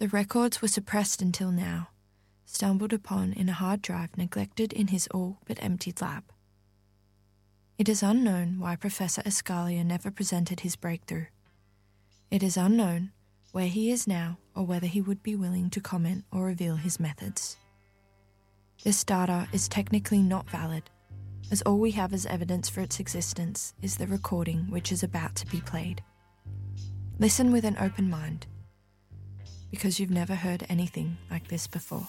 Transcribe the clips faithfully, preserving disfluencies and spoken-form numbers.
The records were suppressed until now, stumbled upon in a hard drive neglected in his all but emptied lab. It is unknown why Professor Escalia never presented his breakthrough. It is unknown where he is now or whether he would be willing to comment or reveal his methods. This data is technically not valid, as all we have as evidence for its existence is the recording which is about to be played. Listen with an open mind, because you've never heard anything like this before.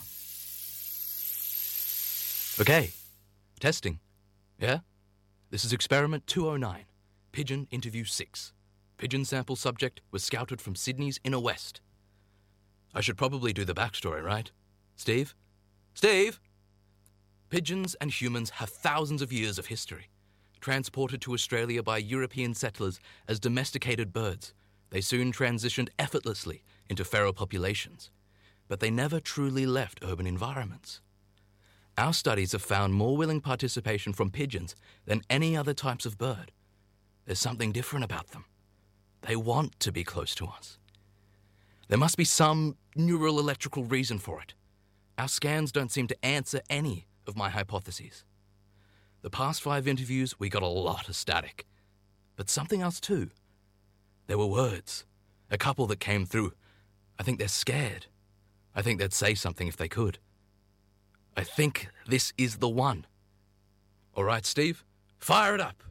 Okay, testing. Yeah? This is experiment two oh nine, Pigeon Interview six. Pigeon sample subject was scouted from Sydney's inner west. I should probably do the backstory, right? Steve? Steve? Pigeons and humans have thousands of years of history. Transported to Australia by European settlers as domesticated birds, they soon transitioned effortlessly into feral populations, but they never truly left urban environments. Our studies have found more willing participation from pigeons than any other types of bird. There's something different about them. They want to be close to us. There must be some neural electrical reason for it. Our scans don't seem to answer any of my hypotheses. The past five interviews, we got a lot of static. But something else too. There were words. A couple that came through. I think they're scared. I think they'd say something if they could. I think this is the one. All right, Steve, fire it up.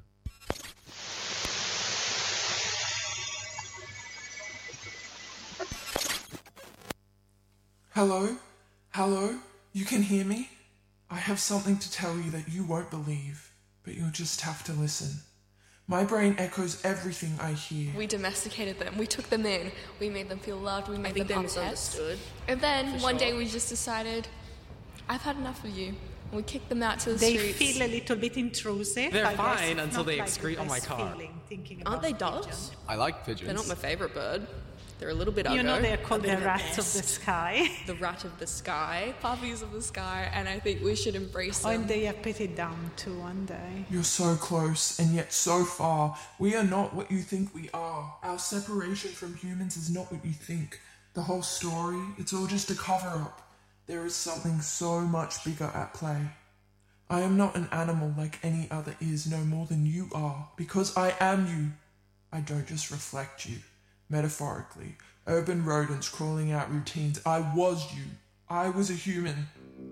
Hello? Hello? You can hear me? I have something to tell you that you won't believe, but you'll just have to listen. My brain echoes everything I hear. We domesticated them. We took them in. We made them feel loved. We made I think them they're misunderstood. And then one sure. day we just decided, I've had enough of you. And we kicked them out to the they streets. They feel a little bit intrusive. They're I fine guess. until Not they like excrete the on my best car. feeling, thinking Aren't about they pigeons. doves? I like pigeons. They're not my favourite bird. They're a little bit ugly. You know they're called a the bit of a rats of mess. the sky. The rat of the sky. Puppies of the sky, and I think we should embrace them. And they are pitted down too one day. You're so close, and yet so far. We are not what you think we are. Our separation from humans is not what you think. The whole story, it's all just a cover-up. There is something so much bigger at play. I am not an animal like any other is, no more than you are, because I am you. I don't just reflect you. Metaphorically, urban rodents crawling out routines. I was you. I was a human.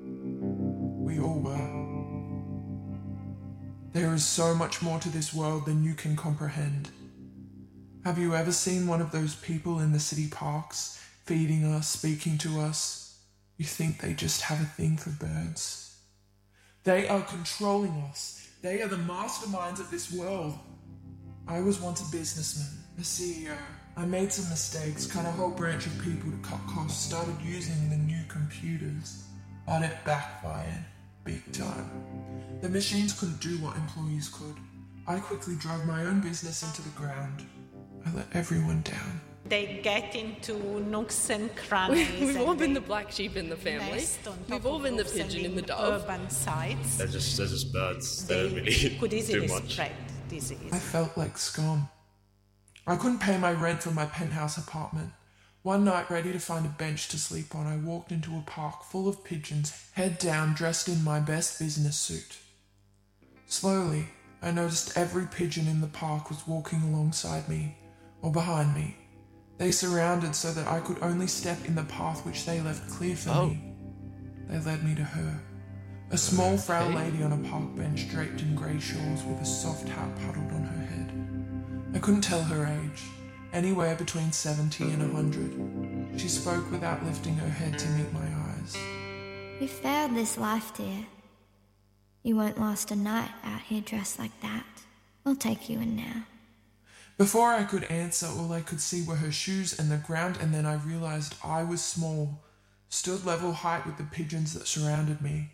We all were. There is so much more to this world than you can comprehend. Have you ever seen one of those people in the city parks, feeding us, speaking to us? You think they just have a thing for birds. They are controlling us. They are the masterminds of this world. I was once a businessman, a C E O. I made some mistakes, cut a whole branch of people to cut costs, started using the new computers, but it backfired, big time. The machines couldn't do what employees could. I quickly drove my own business into the ground. I let everyone down. They get into nooks and crannies. We've all and been the black sheep in the family. We've all been the pigeon in the dove. Urban sites. They're just, they're just birds. They, They don't really could easily do much. spread disease. I felt like scum. I couldn't pay my rent for my penthouse apartment. One night, ready to find a bench to sleep on, I walked into a park full of pigeons, head down, dressed in my best business suit. Slowly, I noticed every pigeon in the park was walking alongside me, or behind me. They surrounded so that I could only step in the path which they left clear for Oh. me. They led me to her. A small frail Okay. lady on a park bench draped in grey shawls with a soft hat puddled on her head. I couldn't tell her age, anywhere between seventy and a hundred. She spoke without lifting her head to meet my eyes. We failed this life, dear. You won't last a night out here dressed like that. We'll take you in now. Before I could answer, all I could see were her shoes and the ground, and then I realized I was small, stood level height with the pigeons that surrounded me.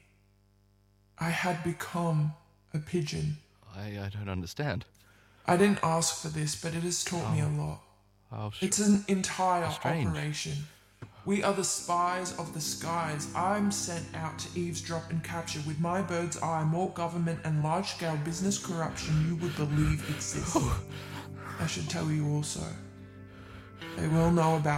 I had become a pigeon. I, I don't understand. I didn't ask for this, but it has taught Oh. me a lot. Oh, sh- It's an entire How strange. operation. We are the spies of the skies. I'm sent out to eavesdrop and capture with my bird's eye more government and large-scale business corruption you would believe exists. I should tell you also. They will know about